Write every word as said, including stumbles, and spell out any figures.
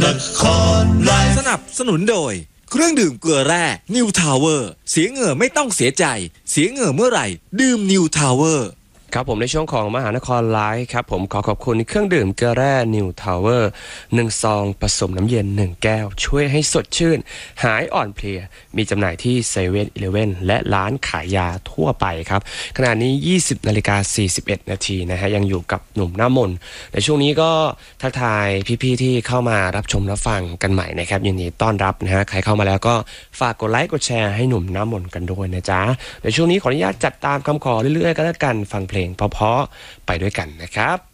ละครไลฟ์สนับสนุนโดยเครื่องดื่มเกลือแร่ New Tower เสียเหงื่อไม่ต้องเสียใจเสียเหงื่อเมื่อไหร่ดื่ม New Tower ครับผมในช่วงของมหานครไลฟ์ครับผมขอขอบคุณเครื่องดื่มเกลือแร่ New Tower หนึ่งซองผสมน้ำเย็นหนึ่งแก้วช่วยให้สดชื่นหายอ่อนเพลียมีจำหน่ายที่เซเว่นอีเลฟเว่นและร้านขายยาทั่วไปครับขณะนี้ ยี่สิบนาฬิกาสี่สิบเอ็ดนาทีนะฮะยังอยู่กับหนุ่มหน้ามนในช่วงนี้ก็ทักทายพี่ๆที่เข้ามารับชมรับฟังกันใหม่นะครับยินดีต้อนรับนะฮะใครเข้ามาแล้วก็ฝากกดไลค์กดแชร์ให้หนุ่มหน้ามนกันด้วยนะจ๊ะในช่วงนี้ขออนุญาตจัดตามคำขอเรื่อยๆกันแล้วกันฟังเพลงเพราะๆไปด้วยกันนะครับ